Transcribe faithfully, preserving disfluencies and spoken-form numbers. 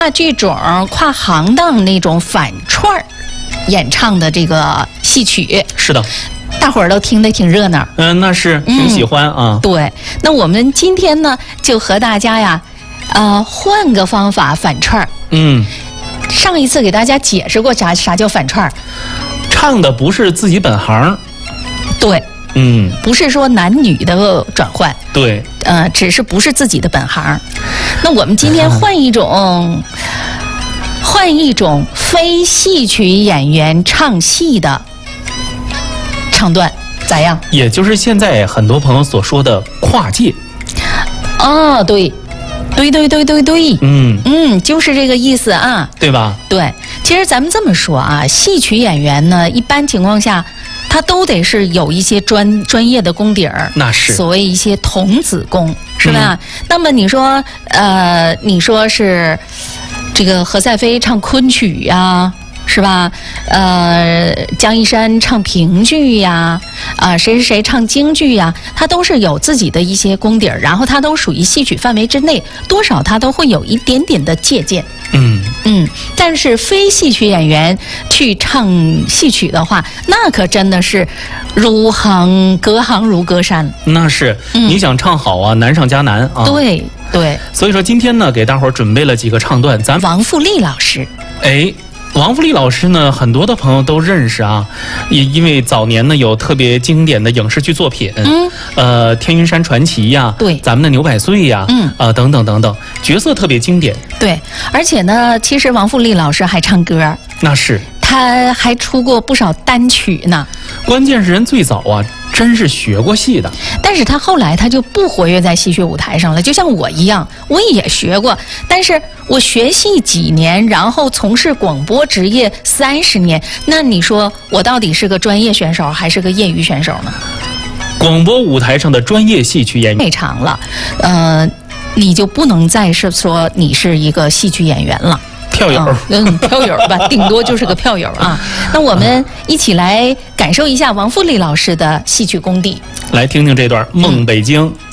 话剧种跨行当那种反串儿演唱的这个戏曲， 是的， 大伙儿都听得挺热闹。 嗯，那是挺喜欢啊。 对，那我们今天呢，就和大家呀，呃，换个方法反串儿。 嗯， 上一次给大家解释过啥啥叫反串儿， 唱的不是自己本行。 对， 嗯， 不是说男女的转换， 对， 呃，只是不是自己的本行。那我们今天换一种，换一种非戏曲演员唱戏的唱段，咋样？ 也就是现在很多朋友所说的跨界。 哦，对，对对对对对， 嗯嗯，就是这个意思啊。 对吧？ 对，其实咱们这么说啊，戏曲演员呢，一般情况下，他都得是有一些专专业的功底儿， 那是所谓一些童子功，是吧？嗯、那么你说，呃，你说是这个何赛飞唱昆曲呀、啊？是吧？呃，江一山唱评剧呀，啊、呃，谁谁谁唱京剧呀，他都是有自己的一些功底儿，然后他都属于戏曲范围之内，多少他都会有一点点的借鉴。 嗯嗯，但是非戏曲演员去唱戏曲的话，那可真的是如行隔行如隔山。 那是，嗯、你想唱好啊，难上加难啊。 对对。 所以说今天呢，给大伙儿准备了几个唱段，咱王富丽老师。 哎。王富丽老师呢，很多的朋友都认识啊，因因为早年呢有特别经典的影视剧作品，嗯，呃，《天云山传奇》呀， 对， 咱们的牛百岁呀，嗯，呃，等等等等，角色特别经典。 对，而且呢，其实王富丽老师还唱歌， 那是， 他还出过不少单曲呢。 关键是人最早啊，真是学过戏的。 但是他后来他就不活跃在戏曲舞台上了，就像我一样，我也学过，但是我学戏几年，然后从事广播职业三十年，那你说我到底是个专业选手还是个业余选手呢？ 广播舞台上的专业戏曲演员太长了，呃，你就不能再是说你是一个戏曲演员了。 票友， 嗯，嗯票友吧，顶多就是个票友啊。那我们一起来感受一下王富丽老师的戏曲功底， 来听听这段《梦北京》。嗯